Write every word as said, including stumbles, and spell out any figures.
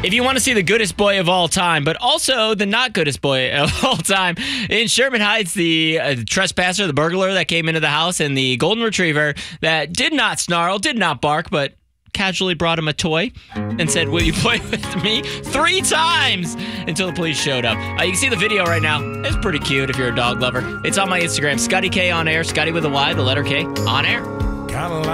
If you want to see the goodest boy of all time, but also the not goodest boy of all time, in Sherman Heights, the uh, trespasser, the burglar that came into the house, and the golden retriever that did not snarl, did not bark, but casually brought him a toy and said, "Will you play with me?" three times until the police showed up. Uh, you can see the video right now. It's pretty cute if you're a dog lover. It's on my Instagram, Scotty K on air, Scotty with a Y, the letter K, on air.